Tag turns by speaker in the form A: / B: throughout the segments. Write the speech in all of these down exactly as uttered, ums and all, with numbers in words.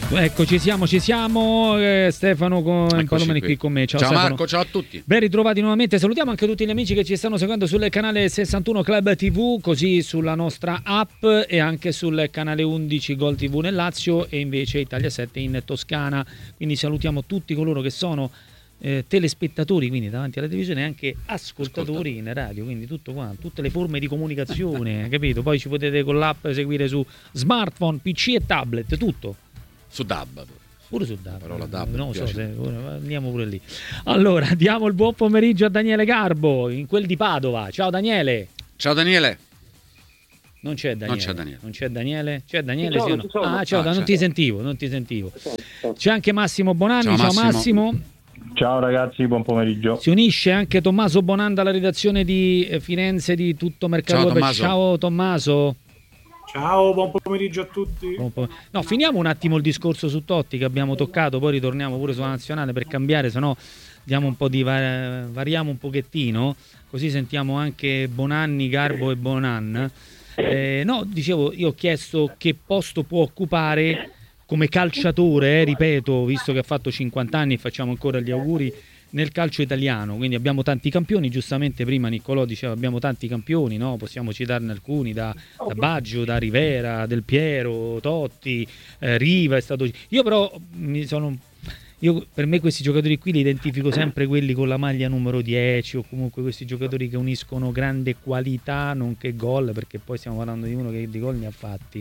A: Ecco, ci siamo, ci siamo. Eh, Stefano con Palomeni qui con me. Ciao,
B: ciao
A: Stefano.
B: Marco, ciao a tutti.
A: Ben ritrovati nuovamente. Salutiamo anche tutti gli amici che ci stanno seguendo sul canale sessantuno Club tivù, così sulla nostra app e anche sul canale undici Gol tivù nel Lazio e invece Italia sette in Toscana. Quindi salutiamo tutti coloro che sono eh, telespettatori, quindi davanti alla televisione, e anche ascoltatori in radio, quindi tutto qua, tutte le forme di comunicazione, capito? Poi ci potete con l'app seguire su smartphone, P C e tablet, tutto.
B: Su D A B
A: pure su D A B,
B: parola D A B,
A: non so se andiamo pure lì. Allora diamo il buon pomeriggio a Daniele Garbo in quel di Padova. Ciao Daniele.
B: Ciao Daniele.
A: Non c'è Daniele.
B: Non c'è Daniele.
A: Non c'è Daniele? C'è Daniele?
C: Sono,
A: sì o no?
C: sono.
A: Ah, ciao,
B: Ah,
A: non
B: certo.
A: ti sentivo, non ti sentivo. C'è anche Massimo Bonanni.
B: Ciao,
A: Ciao
B: Massimo.
A: Massimo.
C: Ciao ragazzi, buon pomeriggio.
A: Si unisce anche Tommaso Bonanda alla redazione di eh, Firenze di Tutto Mercato
B: Ciao,
A: Web.
B: Tommaso.
A: Ciao Tommaso.
D: Ciao, buon pomeriggio a tutti.
A: Buon po- No, finiamo un attimo il discorso su Totti che abbiamo toccato, poi ritorniamo pure sulla nazionale per cambiare, se no diamo un po' di va- variamo un pochettino, così sentiamo anche Bonanni, Garbo e Bonan. Eh, no, dicevo, io ho chiesto che posto può occupare come calciatore, eh, ripeto, visto che ha fatto cinquanta anni e facciamo ancora gli auguri, nel calcio italiano. Quindi abbiamo tanti campioni, giustamente prima Niccolò diceva abbiamo tanti campioni, no? Possiamo citarne alcuni, da, da Baggio, da Rivera, Del Piero, Totti, eh, Riva è stato... Io però mi sono... Io, per me questi giocatori qui li identifico sempre quelli con la maglia numero dieci, o comunque questi giocatori che uniscono grande qualità nonché gol, perché poi stiamo parlando di uno che di gol ne ha fatti.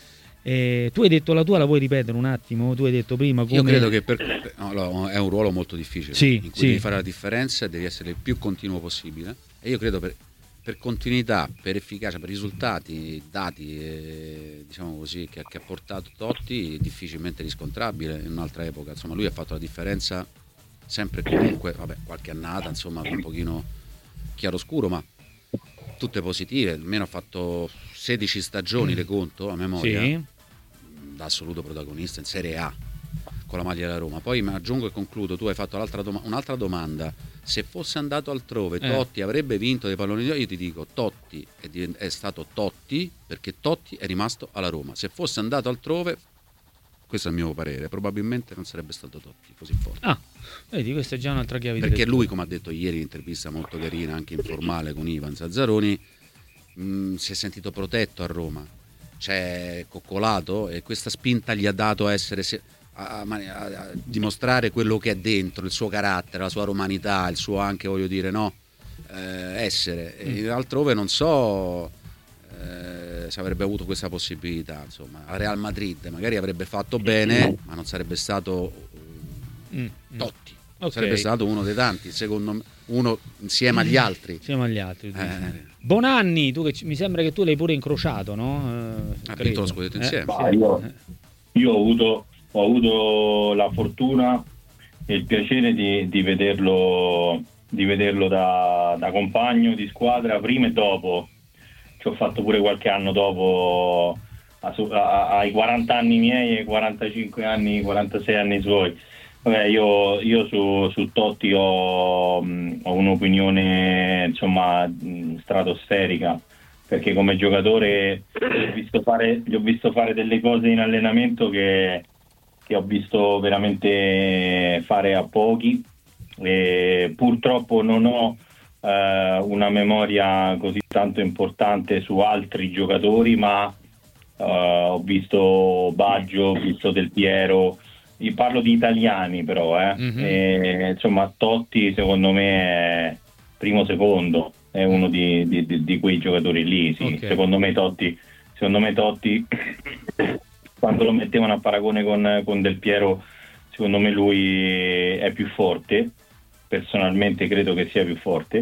A: Eh, tu hai detto la tua, la vuoi ripetere un attimo? Tu hai detto prima come...
B: Io credo che per, no, no, è un ruolo molto difficile,
A: Sì,
B: in cui
A: sì.
B: devi fare la differenza e devi essere il più continuo possibile, e io credo per, per continuità, per efficacia, per risultati, dati, eh, diciamo così, che, che ha portato Totti, è difficilmente riscontrabile in un'altra epoca. Insomma, lui ha fatto la differenza sempre e comunque, vabbè, qualche annata, insomma, un pochino chiaroscuro, ma tutte positive. Almeno ha fatto sedici stagioni, le conto a memoria,
A: Sì.
B: da assoluto protagonista in Serie A con la maglia della Roma. Poi mi aggiungo e concludo, tu hai fatto l'altra doma- un'altra domanda: se fosse andato altrove
A: Eh.
B: Totti avrebbe vinto dei palloni d'oro? Io ti dico, Totti è, divent- è stato Totti perché Totti è rimasto alla Roma. Se fosse andato altrove, questo è il mio parere, probabilmente non sarebbe stato Totti così forte.
A: Ah, vedi, questa è già un'altra chiave di
B: Perché
A: lettura.
B: lui, come ha detto ieri in intervista molto carina, anche informale con Ivan Zazzaroni, mh, si è sentito protetto a Roma, c'è coccolato, e questa spinta gli ha dato a essere se- a, a- a dimostrare quello che è dentro, il suo carattere, la sua romanità, il suo anche, voglio dire, no, eh, essere. E altrove non so eh, se avrebbe avuto questa possibilità, insomma. A Real Madrid magari avrebbe fatto bene, ma non sarebbe stato
A: Mm, mm.
B: Totti.
A: Ok.
B: Sarebbe stato uno dei tanti, secondo me, uno insieme agli altri.
A: Insieme agli altri.
B: Eh.
A: Bonanni, tu che ci- mi sembra che tu l'hai pure incrociato, no? Eh,
B: Ha
A: credo.
B: vinto lo scudetto
A: Eh,
B: insieme.
A: sì.
C: Ma io,
A: Eh.
C: io ho avuto ho avuto la fortuna e il piacere di, di vederlo di vederlo da, da compagno di squadra prima e dopo. Ci ho fatto pure qualche anno dopo, a, a, ai quaranta anni miei e quarantacinque anni, quarantasei anni suoi. Vabbè, io, io su, su Totti ho, mh, ho un'opinione, insomma, mh, stratosferica, perché come giocatore gli ho visto fare, gli ho visto fare delle cose in allenamento che, che ho visto veramente fare a pochi, e purtroppo non ho eh, una memoria così tanto importante su altri giocatori, ma eh, ho visto Baggio, ho visto Del Piero. Io parlo di italiani però, eh.
A: Mhm.
C: E, insomma, Totti secondo me è primo secondo, è uno di, di- di- di quei giocatori lì, sì.
A: Ok.
C: Secondo me Totti, secondo me Totti quando lo mettevano a paragone con, con Del Piero, secondo me lui è più forte, personalmente credo che sia più forte.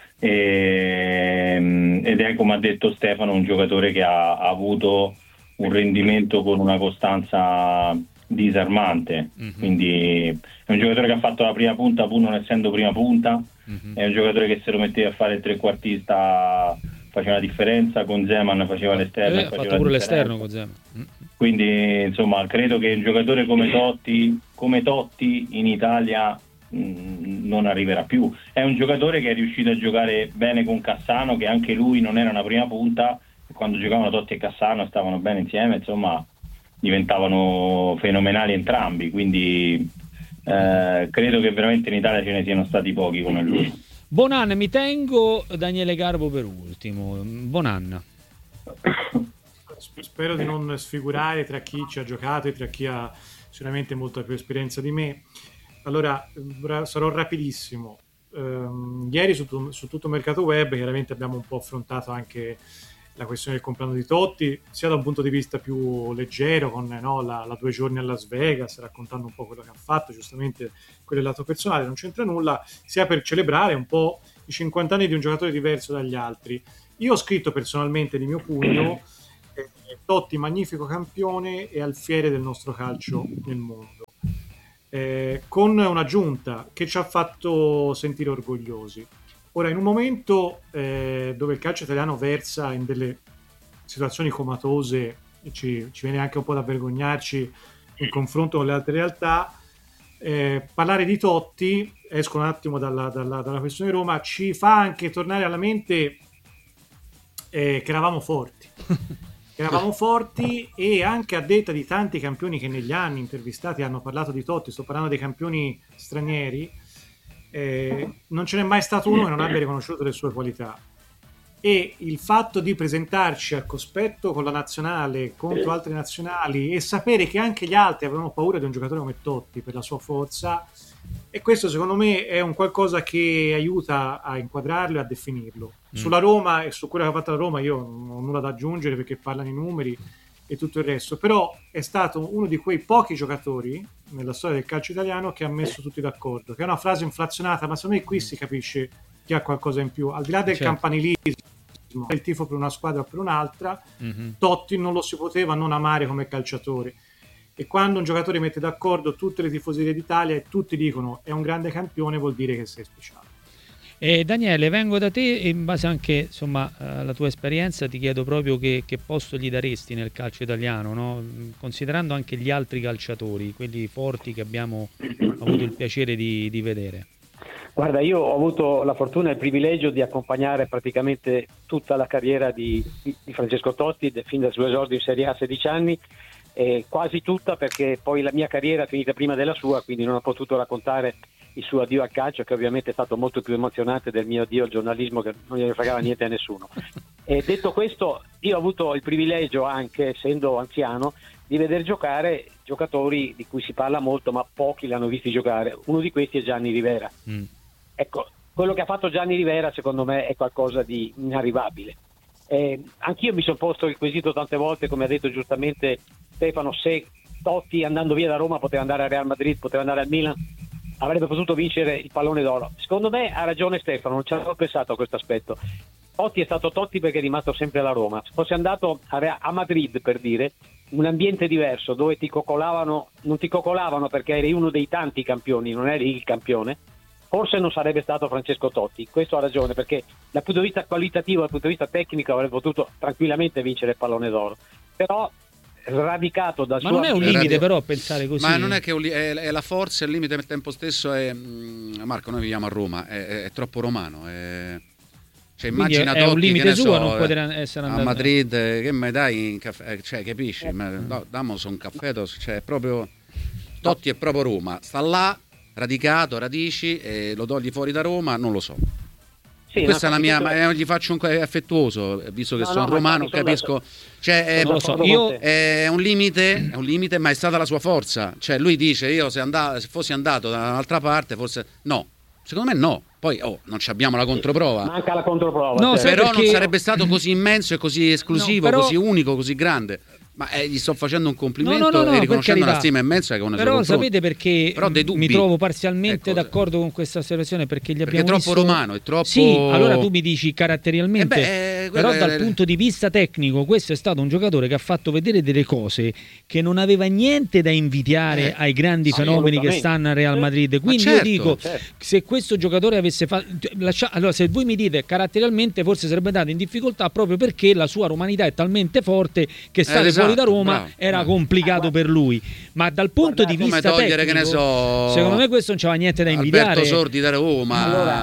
C: E, ed è, come ha detto Stefano, un giocatore che ha, ha avuto un rendimento con una costanza disarmante.
A: Mhm.
C: Quindi è un giocatore che ha fatto la prima punta pur non essendo prima punta,
A: Mhm.
C: è un giocatore che se lo metteva a fare il trequartista faceva la differenza, con Zeman faceva l'esterno,
A: Eh,
C: e
A: ha
C: faceva
A: fatto
C: la
A: pure
C: differenza.
A: l'esterno con Zeman. Mm.
C: Quindi insomma credo che un giocatore come Totti come Totti in Italia mh, non arriverà più. È un giocatore che è riuscito a giocare bene con Cassano, che anche lui non era una prima punta, e quando giocavano Totti e Cassano stavano bene insieme, insomma diventavano fenomenali entrambi, quindi eh, credo che veramente in Italia ce ne siano stati pochi come lui.
A: Bonan, mi tengo Daniele Garbo per ultimo. Bonan.
D: Spero di non sfigurare tra chi ci ha giocato e tra chi ha sicuramente molta più esperienza di me. Allora, sarò rapidissimo. Um, ieri su, su tutto il mercato web chiaramente abbiamo un po' affrontato anche la questione del compleanno di Totti, sia da un punto di vista più leggero, con no, la, la due giorni a Las Vegas, raccontando un po' quello che ha fatto, giustamente quello del lato personale, non c'entra nulla, sia per celebrare un po' i cinquanta anni di un giocatore diverso dagli altri. Io ho scritto personalmente di mio pugno eh, Totti magnifico campione e alfiere del nostro calcio nel mondo. Eh, con un'aggiunta che ci ha fatto sentire orgogliosi. Ora, in un momento eh, dove il calcio italiano versa in delle situazioni comatose e ci, ci viene anche un po' da vergognarci in confronto con le altre realtà, eh, parlare di Totti, esco un attimo dalla, dalla, dalla questione Roma, ci fa anche tornare alla mente eh, che eravamo forti. Eravamo forti e anche a detta di tanti campioni che negli anni intervistati hanno parlato di Totti, sto parlando dei campioni stranieri, eh, non ce n'è mai stato uno che non abbia riconosciuto le sue qualità. E il fatto di presentarci al cospetto con la nazionale contro altre nazionali e sapere che anche gli altri avevano paura di un giocatore come Totti per la sua forza, e questo secondo me è un qualcosa che aiuta a inquadrarlo e a definirlo. Mm. Sulla Roma e su quello che ha fatto la Roma io non ho nulla da aggiungere perché parlano i numeri e tutto il resto, però è stato uno di quei pochi giocatori nella storia del calcio italiano che ha messo tutti d'accordo, che è una frase inflazionata, ma secondo me qui si capisce che ha qualcosa in più, al di là del certo. campanilismo, il tifo per una squadra o per un'altra. Mm-hmm. Totti non lo si poteva non amare come calciatore, e quando un giocatore mette d'accordo tutte le tifoserie d'Italia e tutti dicono è un grande campione, vuol dire che sei speciale.
A: E Daniele, vengo da te e in base anche insomma alla tua esperienza ti chiedo proprio che, che posto gli daresti nel calcio italiano, no? Considerando anche gli altri calciatori, quelli forti che abbiamo avuto il piacere di, di vedere.
E: Guarda, io ho avuto la fortuna e il privilegio di accompagnare praticamente tutta la carriera di, di Francesco Totti, fin dal suo esordio in Serie A a sedici anni, eh, quasi tutta, perché poi la mia carriera è finita prima della sua, quindi non ho potuto raccontare il suo addio al calcio, che ovviamente è stato molto più emozionante del mio addio al giornalismo, che non gliene fregava niente a nessuno. E detto questo, io ho avuto il privilegio, anche essendo anziano, di vedere giocare giocatori di cui si parla molto ma pochi l'hanno visti giocare. Uno di questi è Gianni Rivera. Mm. Ecco, quello che ha fatto Gianni Rivera secondo me è qualcosa di inarrivabile. Eh, anch'io mi sono posto il quesito tante volte, come ha detto giustamente Stefano, se Totti andando via da Roma poteva andare al Real Madrid, poteva andare al Milan, avrebbe potuto vincere il pallone d'oro. Secondo me ha ragione Stefano, non ci avevo pensato a questo aspetto. Totti è stato Totti perché è rimasto sempre alla Roma. Se fosse andato a, a Madrid, per dire, un ambiente diverso dove ti coccolavano, non ti coccolavano perché eri uno dei tanti campioni, non eri il campione, forse non sarebbe stato Francesco Totti. Questo ha ragione, perché dal punto di vista qualitativo, dal punto di vista tecnico avrebbe potuto tranquillamente vincere il pallone d'oro. Però radicato da
A: ma non è un limite radio... però pensare così,
B: ma non è che è, è la forza, il limite al tempo stesso è Marco, noi viviamo a Roma, è, è, è troppo romano, è... cioè immagina
A: è, è un limite suo,
B: so,
A: non potrà essere andato
B: a Madrid, che mi dai in caffè, cioè capisci, ma, no, damos un caffè, cioè è proprio Totti è proprio Roma, sta là radicato, radici, e lo togli fuori da Roma, non lo so. Sì, questa è la mia, ma gli faccio un è affettuoso, visto che no, sono no, romano, capisco. Cioè, è,
A: non lo so, io
B: è un limite, è un limite, ma è stata la sua forza. Cioè, lui dice: io se, andato, se fossi andato da un'altra parte, forse no. Secondo me no. Poi oh, non abbiamo la controprova.
E: Manca la controprova.
A: No,
E: cioè.
B: Però
A: perché...
B: non sarebbe stato così immenso e così esclusivo, no, però... così unico, così grande. Ma eh, gli sto facendo un complimento,
A: no, no, no,
B: e riconoscendo la stima immensa che una
A: però sapete perché
B: però
A: mi trovo parzialmente ecco, d'accordo con questa osservazione, perché gli abbiamo
B: perché è troppo
A: visto...
B: romano, è troppo...
A: Sì, allora tu mi dici caratterialmente,
B: eh beh,
A: però
B: è...
A: dal punto di vista tecnico questo è stato un giocatore che ha fatto vedere delle cose che non aveva niente da invidiare eh, ai grandi fenomeni che stanno al Real Madrid. Quindi
B: certo,
A: io dico,
B: certo.
A: se questo giocatore avesse fatto... Lascia... Allora, se voi mi dite caratterialmente forse sarebbe andato in difficoltà proprio perché la sua romanità è talmente forte che stare eh, esatto, fuori da Roma bravo. era complicato per lui, ma dal punto
E: Guardate,
A: di vista
B: togliere,
A: tecnico,
B: che ne so,
A: secondo me questo non c'aveva niente da invidiare.
B: Alberto Sordi da Roma.
E: Allora,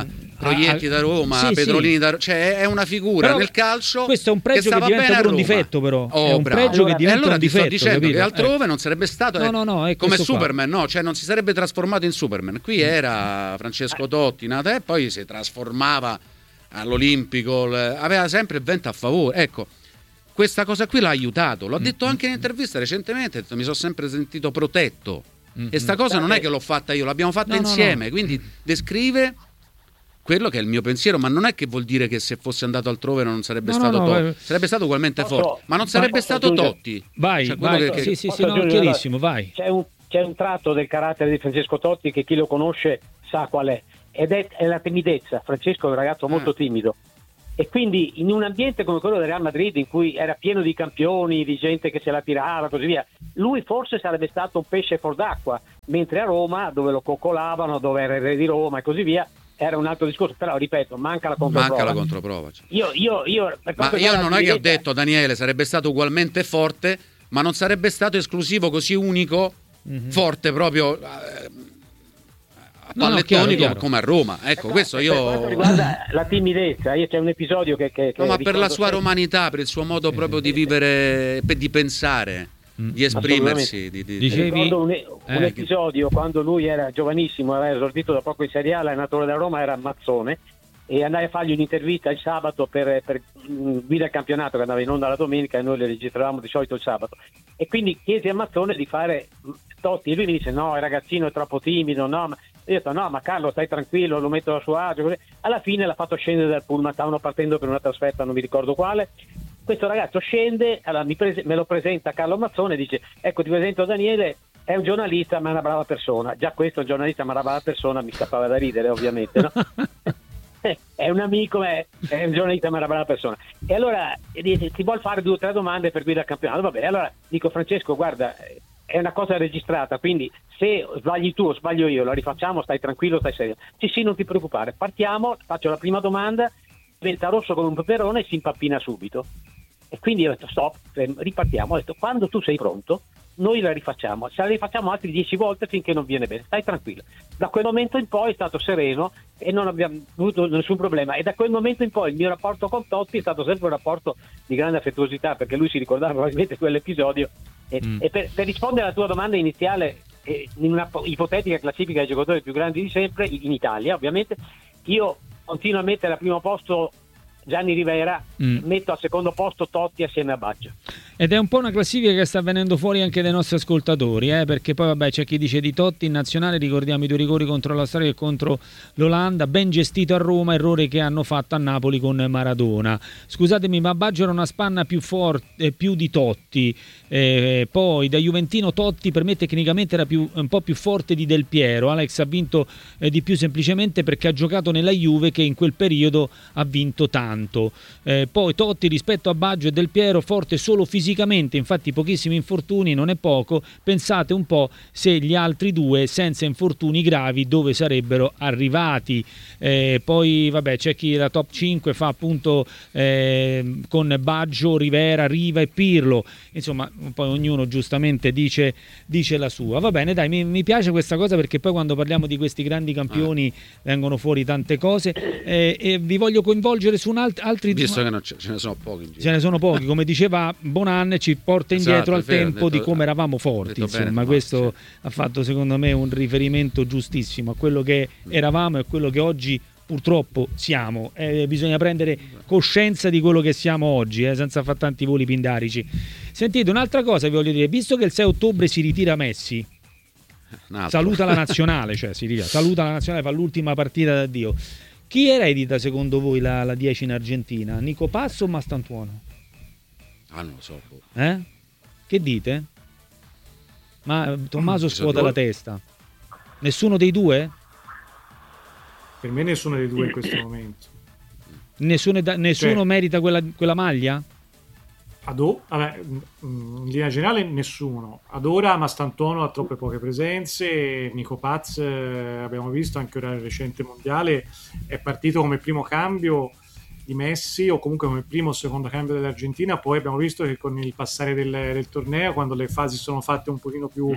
B: Proietti
A: ah,
B: da Roma,
A: sì,
B: Petrolini
A: sì.
B: da Roma, cioè è una figura
A: però
B: nel calcio.
A: Questo è un pregio che,
B: che
A: diventa pure un difetto, però.
B: Oh,
A: è un
B: bravo.
A: pregio
B: Allora,
A: che diventa
B: allora
A: un
B: ti
A: difetto.
B: sto dicendo
A: capito?
B: che altrove
A: eh.
B: non sarebbe stato
A: no,
B: eh,
A: no, no, è
B: come
A: questo
B: Superman,
A: qua.
B: no, cioè non si sarebbe trasformato in Superman. Qui era Francesco Totti, nata, e poi si trasformava all'Olimpico, aveva sempre il vento a favore. Ecco, questa cosa qui l'ha aiutato. L'ho detto anche in intervista recentemente, mi sono sempre sentito protetto.
A: Mm-hmm.
B: E sta cosa non è che l'ho fatta io, l'abbiamo fatta
A: no,
B: insieme,
A: no, no.
B: quindi descrive quello che è il mio pensiero, ma non è che vuol dire che se fosse andato altrove non sarebbe
A: no,
B: stato
A: no,
B: Totti,
A: no,
B: sarebbe stato ugualmente
E: posso,
B: forte, ma non sarebbe
E: posso
B: stato
E: aggiungere?
B: Totti.
A: Vai,
B: cioè,
A: vai,
B: che,
A: sì, sì,
E: posso
A: sì, no,
E: aggiungere?
A: chiarissimo, vai.
E: C'è un, c'è un tratto del carattere di Francesco Totti che chi lo conosce sa qual è, ed è, è la timidezza. Francesco è un ragazzo molto
B: Ah.
E: timido, e quindi in un ambiente come quello del Real Madrid, in cui era pieno di campioni, di gente che se la tirava, così via, lui forse sarebbe stato un pesce fuor d'acqua, mentre a Roma, dove lo coccolavano, dove era il re di Roma e così via, era un altro discorso. Però ripeto, manca la controprova.
B: manca la controprova. Cioè.
E: Io, io, io, per
B: Ma
E: quanto
B: io
E: riguarda
B: non
E: la
B: è che ho
E: timidezza-
B: detto, Daniele, sarebbe stato ugualmente forte, ma non sarebbe stato esclusivo, così unico,
A: Mm-hmm.
B: forte proprio eh, a
A: No, no,
B: pallettoni
A: chiaro,
B: come,
A: chiaro.
B: come a Roma. Ecco,
E: Ecco,
B: questo
E: per quanto
B: io...
E: riguarda la timidezza, io c'è un episodio che, che, che
B: No, ma per la
E: ricordo
B: sua
E: sempre.
B: romanità, per il suo modo
A: Sì,
B: proprio
A: sì.
B: di vivere, per- di pensare,
A: Mm.
B: di esprimersi. Di, di-
A: Dicevi-
E: Ricordo un, un
A: Eh,
E: episodio quando lui era giovanissimo, aveva esordito da poco in Serie A, l'allenatore da Roma era Mazzone, e andai a fargli un'intervista il sabato per, per mh, guida il campionato che andava in onda la domenica, e noi le registravamo di solito il sabato, e quindi chiesi a Mazzone di fare mh, Totti, e lui mi dice no, il ragazzino è troppo timido, no, ma io ho detto no, ma Carlo stai tranquillo, lo metto a suo agio, così. Alla fine l'ha fatto scendere dal pullman, stavano partendo per una trasferta, non mi ricordo quale. Questo ragazzo scende, allora mi prese- me lo presenta Carlo Mazzone e dice ecco ti presento Daniele, è un giornalista ma è una brava persona. Già questo è un giornalista ma è una brava persona, mi scappava da ridere ovviamente, no? È un amico, ma è, è un giornalista ma è una brava persona. E allora dice, ti vuol fare due o tre domande per guidare il campionato. Vabbè, allora dico Francesco guarda, è una cosa registrata, quindi se sbagli tu o sbaglio io la rifacciamo, stai tranquillo, stai serio. Sì sì, non ti preoccupare, partiamo, faccio la prima domanda, diventa rosso come un peperone e si impappina subito. E quindi ho detto stop, ripartiamo. Ho detto quando tu sei pronto noi la rifacciamo, se la rifacciamo altri dieci volte finché non viene bene, stai tranquillo. Da quel momento in poi è stato sereno e non abbiamo avuto nessun problema, e da quel momento in poi il mio rapporto con Totti è stato sempre un rapporto di grande affettuosità, perché lui si ricordava probabilmente quell'episodio. E,
A: Mm.
E: e per, per rispondere alla tua domanda iniziale, eh, in una po- ipotetica classifica dei giocatori più grandi di sempre, in Italia ovviamente, io continuo a mettere al primo posto Gianni Rivera,
A: Mm.
E: metto al secondo posto Totti assieme a Baggio.
A: Ed è un po' una classifica che sta venendo fuori anche dai nostri ascoltatori, eh, perché poi vabbè c'è chi dice di Totti in nazionale, ricordiamo i due rigori contro l'Australia e contro l'Olanda, ben gestito a Roma, errore che hanno fatto a Napoli con Maradona. Scusatemi, ma Baggio era una spanna più forte, più di Totti, eh, poi da Juventino Totti per me tecnicamente era più, un po' più forte di Del Piero. Alex ha vinto eh, di più semplicemente perché ha giocato nella Juve che in quel periodo ha vinto tanto. Eh, poi Totti rispetto a Baggio e Del Piero forte solo fisicamente, infatti pochissimi infortuni, non è poco. Pensate un po' se gli altri due senza infortuni gravi dove sarebbero arrivati. Eh, poi vabbè c'è chi la top cinque fa appunto eh, con Baggio, Rivera, Riva e Pirlo, insomma poi ognuno giustamente dice, dice la sua. Va bene, dai, mi, mi piace questa cosa perché poi quando parliamo di questi grandi campioni vengono fuori tante cose, eh, e vi voglio coinvolgere su un alt- altri
B: Visto che non ce, ce ne sono pochi in giro.
A: ce ne sono pochi, come diceva Bonan, ci porta indietro
B: Esatto,
A: al
B: è vero,
A: tempo
B: detto-
A: di come eravamo forti,
B: detto bene,
A: insomma
B: ma
A: questo
B: sì.
A: ha fatto secondo me un riferimento giustissimo a quello che eravamo e a quello che oggi purtroppo siamo. Eh, bisogna prendere coscienza di quello che siamo oggi, eh, senza fare tanti voli pindarici. Sentite, un'altra cosa vi voglio dire, visto che il sei ottobre si ritira Messi,
B: Un altro.
A: saluta la nazionale, cioè si ritira, saluta la nazionale, fa l'ultima partita d'addio. Chi eredita secondo voi la, la dieci in Argentina? Nico Pazzo o Mastantuono?
B: Ah, non lo so. boh.
A: Eh? Che dite? Ma eh, Tommaso
B: Ci sono
A: scuote la
B: due.
A: testa. Nessuno dei due?
D: Per me nessuno dei due in questo momento.
A: Nessuno, è da- nessuno
D: Cioè-
A: merita quella, quella maglia?
D: Ad o- vabbè, mm, in linea generale nessuno. Ad ora Mastantuono ha troppe poche presenze. Nico Paz, eh, abbiamo visto anche ora nel recente mondiale, è partito come primo cambio di Messi o comunque come primo o secondo cambio dell'Argentina. Poi abbiamo visto che con il passare del, del torneo, quando le fasi sono fatte un pochino più,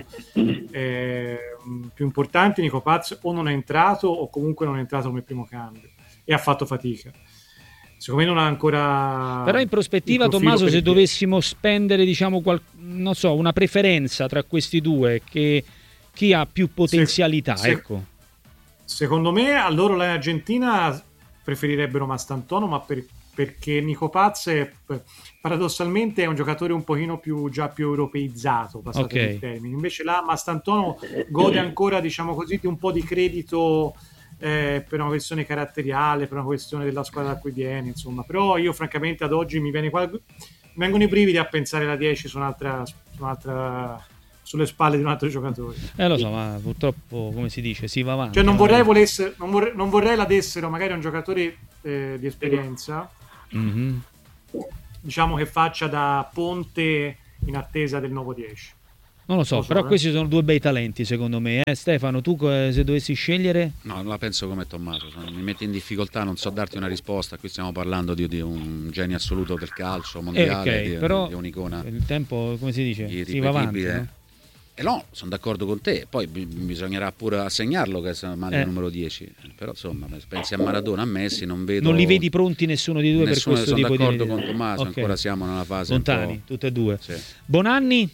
D: eh, più importanti, Nico Paz o non è entrato o comunque non è entrato come primo cambio. e ha fatto fatica. Secondo me non ha ancora.
A: Però in prospettiva, Tommaso, se dovessimo spendere, diciamo, qual... non so, una preferenza tra questi due, che chi ha più potenzialità,
D: se,
A: ecco.
D: Secondo me a loro là in Argentina preferirebbero Mastantuono, ma per, perché Nico Paz è, paradossalmente è un giocatore un pochino più già più europeizzato, passato
A: okay.
D: il termine. Invece là Mastantuono gode ancora, diciamo così, di un po' di credito. Eh, per una questione caratteriale, per una questione della squadra da cui viene, insomma. Però io francamente ad oggi mi, viene qua, mi vengono i brividi a pensare la dieci su un'altra, su un'altra sulle spalle di un altro giocatore.
A: Eh lo so, ma purtroppo, come si dice, si va avanti.
D: Cioè non vorrei volesse, non vorrei, non vorrei la dessero magari a un giocatore eh, di esperienza, mm-hmm. diciamo che faccia da ponte in attesa del nuovo dieci.
A: Non lo so, però eh? questi sono due bei talenti secondo me. Eh? Stefano, tu se dovessi scegliere?
B: No, la penso come Tommaso, mi metti in difficoltà, non so darti una risposta, qui stiamo parlando di, di un genio assoluto del calcio mondiale,
A: eh, okay,
B: di,
A: però
B: di un'icona.
A: Il tempo, come si dice, si va avanti, no?
B: E no, sono d'accordo con te, poi b- bisognerà pure assegnarlo che è maglia eh. numero dieci, però insomma, pensi a Maradona, a Messi, non vedo...
A: Non li vedi pronti nessuno di due
B: nessuno,
A: per questo tipo di...
B: Sono d'accordo con Tommaso, okay. Ancora siamo nella fase
A: lontani,
B: un po'...
A: tutte e due.
B: Sì.
A: Bonanni?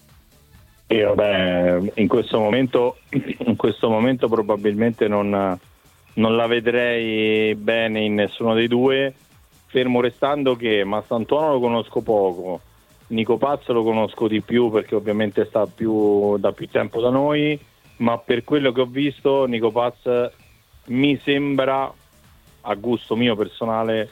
F: Io beh, in questo momento in questo momento probabilmente non, non la vedrei bene in nessuno dei due, fermo restando che Mastantuono lo conosco poco, Nico Paz lo conosco di più perché ovviamente sta più da più tempo da noi, ma per quello che ho visto Nico Paz mi sembra, a gusto mio personale,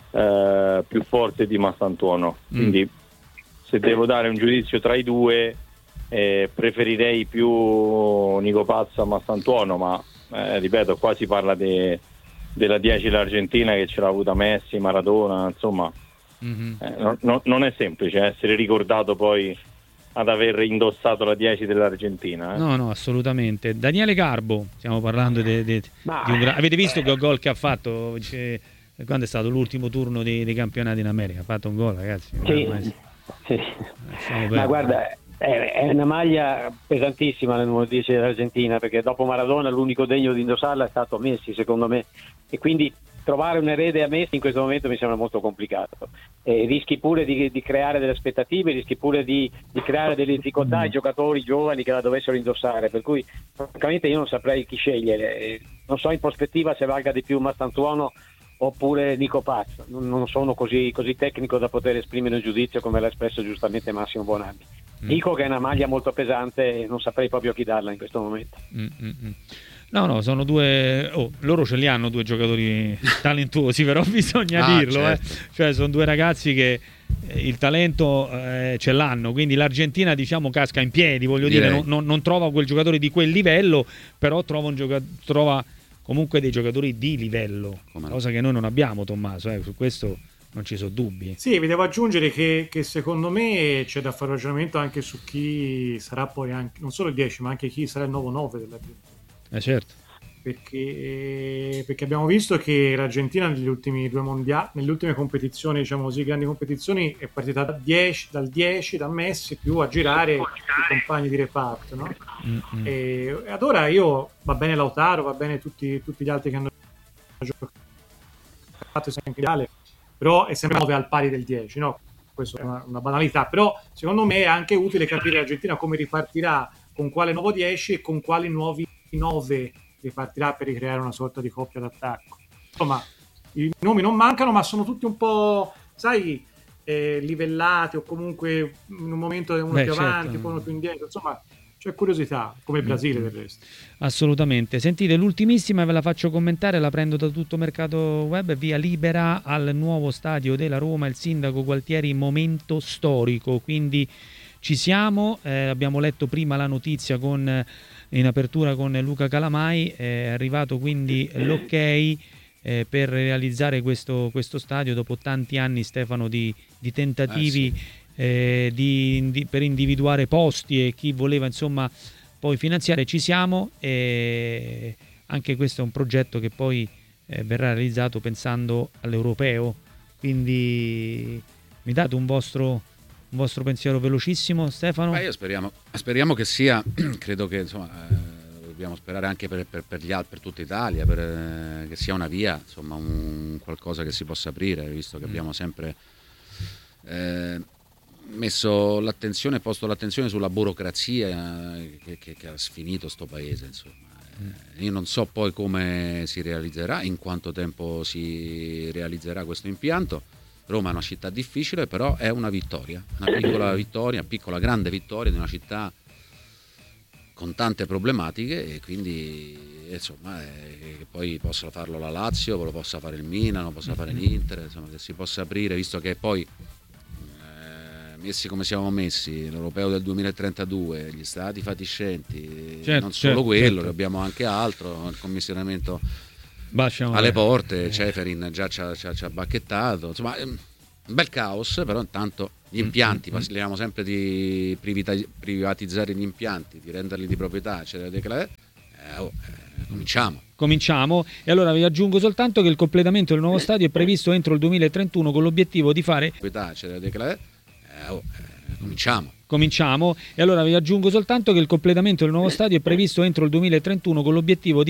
F: eh, più forte di Mastantuono, mm. quindi se devo dare un giudizio tra i due Eh, preferirei più Nico Paz a Mastantuono, ma eh, ripeto, qua si parla de, della dieci dell'Argentina che ce l'ha avuta Messi, Maradona, insomma mm-hmm. eh, no, no, non è semplice essere ricordato poi ad aver indossato la dieci dell'Argentina. Eh.
A: No, no, assolutamente. Daniele Garbo, stiamo parlando de, de,
E: Ma...
A: di un gra... Avete visto che gol che ha fatto? Dice, quando è stato l'ultimo turno dei, dei campionati in America? Ha fatto un gol, ragazzi.
E: Sì, sì. Ma guarda, è una maglia pesantissima la numero dieci dell'Argentina, perché dopo Maradona l'unico degno di indossarla è stato Messi, secondo me, e quindi trovare un erede a Messi in questo momento mi sembra molto complicato. E rischi pure di, di creare delle aspettative, rischi pure di, di creare delle difficoltà ai giocatori giovani che la dovessero indossare, per cui francamente io non saprei chi scegliere, non so in prospettiva se valga di più Mastantuono oppure Nico Paz, non sono così, così tecnico da poter esprimere un giudizio come l'ha espresso giustamente Massimo Bonanni. Mm. Dico che è una maglia molto pesante e non saprei proprio chi darla in questo momento.
A: Mm-mm. No, no, sono due... Oh, loro ce li hanno due giocatori talentuosi, però bisogna ah, dirlo. Certo. Eh. Cioè, sono due ragazzi che il talento eh, ce l'hanno, quindi l'Argentina, diciamo, casca in piedi, voglio Direi. dire, non, non, non trova quel giocatore di quel livello, però trova un giocatore... Trova comunque dei giocatori di livello, Come cosa no? che noi non abbiamo, Tommaso, eh, su questo non ci sono dubbi.
D: Sì, vi devo aggiungere che, che secondo me c'è da fare un ragionamento anche su chi sarà poi anche, non solo il dieci, ma anche chi sarà il nuovo nove dell'Argentina.
A: Eh certo.
D: Perché, perché abbiamo visto che l'Argentina negli ultimi due mondiali, nelle ultime competizioni, diciamo così, grandi competizioni, è partita da dieci, dal dieci, da Messi, più a girare i compagni di reparto, no? Mm-hmm. E, e ad ora io, va bene Lautaro, va bene tutti, tutti gli altri che hanno giocato, sempre ideale, però è sempre nove al pari del dieci, no? Questo è una, una banalità, però secondo me è anche utile capire l'Argentina come ripartirà, con quale nuovo dieci e con quali nuovi nove ripartirà per ricreare una sorta di coppia d'attacco. Insomma, i nomi non mancano, ma sono tutti un po', sai, eh, livellati, o comunque in un momento uno Beh, più certo. avanti, poi uno più indietro, insomma c'è curiosità, come il Brasile del resto.
A: Assolutamente. Sentite, l'ultimissima ve la faccio commentare, la prendo da Tutto Mercato Web, via libera al nuovo stadio della Roma, il sindaco Gualtieri, momento storico, quindi ci siamo, eh, abbiamo letto prima la notizia con in apertura con Luca Calamai, è arrivato quindi l'ok eh, per realizzare questo, questo stadio dopo tanti anni, Stefano, di, di tentativi eh, sì. eh, di, di, per individuare posti e chi voleva insomma poi finanziare. Ci siamo, e anche questo è un progetto che poi eh, verrà realizzato pensando all'europeo, quindi mi date un vostro un vostro pensiero velocissimo, Stefano?
B: Beh, io speriamo, speriamo che sia, credo che insomma eh, dobbiamo sperare anche per, per, per gli altri, per tutta Italia, per, eh, che sia una via, insomma un qualcosa che si possa aprire, visto che abbiamo sempre eh, messo l'attenzione, posto l'attenzione sulla burocrazia che, che, che ha sfinito sto paese, insomma. Eh, io non so poi come si realizzerà, in quanto tempo si realizzerà questo impianto. Roma è una città difficile, però è una vittoria, una piccola vittoria, piccola grande vittoria di una città con tante problematiche, e quindi insomma eh, che poi possa farlo la Lazio, lo possa fare il Milan, lo possa fare l'Inter, insomma che si possa aprire, visto che poi messi come siamo messi, l'Europeo del duemilatrentadue, gli stati fatiscenti,
A: certo,
B: non solo
A: certo,
B: quello,
A: certo.
B: abbiamo anche altro, il commissionamento
A: Baciamo
B: alle
A: eh.
B: porte, Ceferin già ci ha, ci ha, ci ha bacchettato, insomma un bel caos, però intanto gli impianti,
A: Mm-hmm.
B: parliamo sempre di privatizzare gli impianti, di renderli di proprietà, eccetera, eccetera. Eh, oh, eh, cominciamo.
A: Cominciamo, e allora vi aggiungo soltanto che il completamento del nuovo stadio è previsto entro il duemilatrentuno con l'obiettivo di fare
B: Proprietà, eccetera, eccetera. Eh, oh, eh, cominciamo.
A: Cominciamo, e allora vi aggiungo soltanto che il completamento del nuovo stadio è previsto entro il duemilatrentuno con l'obiettivo di